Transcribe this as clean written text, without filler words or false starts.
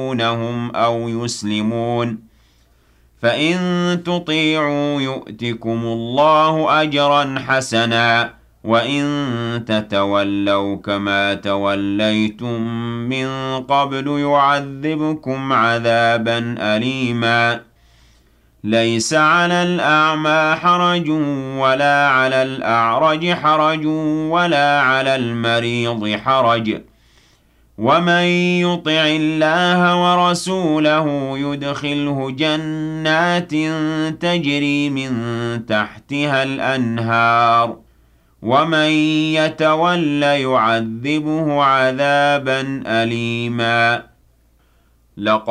يخافونهم أو يسلمون فإن تطيعوا يؤتكم الله أجرا حسنا وإن تتولوا كما توليتم من قبل يعذبكم عذابا أليما ليس على الأعمى حرج ولا على الأعرج حرج ولا على المريض حرج ومن يطع الله ورسوله يدخله جنات تجري من تحتها الأنهار ومن يتول يعذبه عذابا أليما